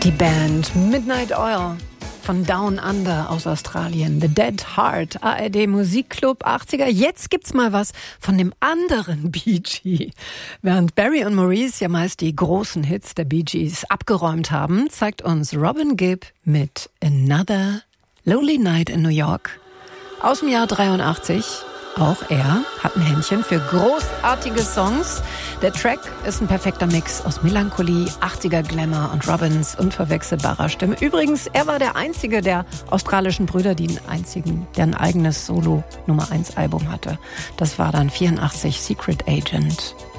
Die Band Midnight Oil von Down Under aus Australien. The Dead Heart, ARD Musikclub 80er. Jetzt gibt's mal was von dem anderen Bee Gee. Während Barry und Maurice ja meist die großen Hits der Bee Gees abgeräumt haben, zeigt uns Robin Gibb mit Another Lonely Night in New York aus dem Jahr 83. Auch er hat ein Händchen für großartige Songs. Der Track ist ein perfekter Mix aus Melancholie, 80er Glamour und Robins unverwechselbarer Stimme. Übrigens, er war der einzige der australischen Brüder, der ein eigenes Solo-Nummer-1-Album hatte. Das war dann 84 Secret Agent.